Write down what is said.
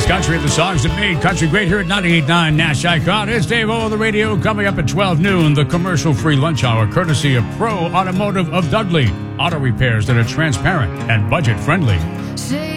Country, the songs that made country great here at 98.9 Nash Icon. It's Dave O on the radio. Coming up at 12 noon, the commercial-free lunch hour, courtesy of Pro Automotive of Dudley. Auto repairs that are transparent and budget-friendly.